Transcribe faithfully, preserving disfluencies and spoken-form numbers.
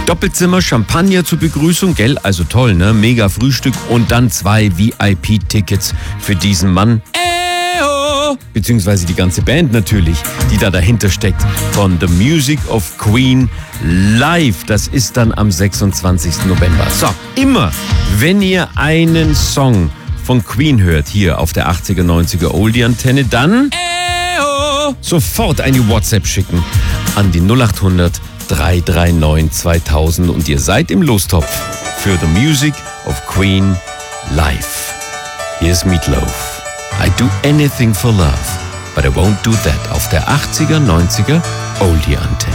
Doppelzimmer, Champagner zur Begrüßung, gell? Also toll, ne? Mega Frühstück und dann zwei V I P-Tickets für diesen Mann. Beziehungsweise die ganze Band natürlich, die da dahinter steckt. Von The Music of Queen live. Das ist dann am sechsundzwanzigsten November. So, immer, wenn ihr einen Song von Queen hört, hier auf der achtziger, neunziger Oldie-Antenne, dann sofort eine WhatsApp schicken an die null acht hundert, drei drei neun, zweitausend und ihr seid im Lostopf für The Music of Queen live. Hier ist Meatloaf. I do anything for love, but I won't do that auf der achtziger, neunziger Oldie-Antenne.